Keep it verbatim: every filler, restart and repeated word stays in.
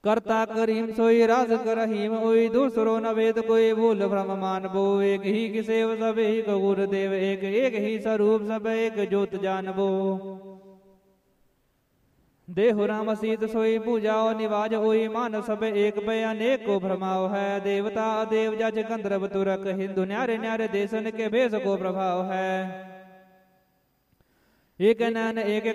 करता करीम सोई राज कर रहीम ओई दूसरो न वेद कोई भूल भ्रम मान बो एक ही किसेव सब एक गुरुदेव एक एक ही स्वरूप सब एक जोत जानबो देहु राम सीत सोई पूजाओ निवाज ओई मान सब एक भय अनेक को भ्रमाओ है देवता देव जज गंधर्व तुरक हिंदु न्यारे न्यारे देशन के भेष को प्रभाव है एक नैन एक